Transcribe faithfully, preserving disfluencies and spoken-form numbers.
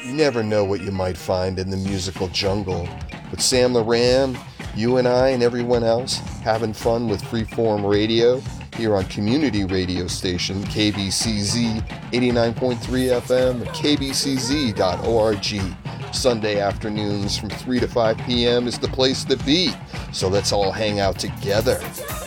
You never know what you might find in the musical jungle. With Sam Loran, you and I and everyone else having fun with Freeform Radio here on community radio station K B C Z eighty-nine point three F M and K B C Z dot org. Sunday afternoons from three to five p.m. is the place to be. So let's all hang out together.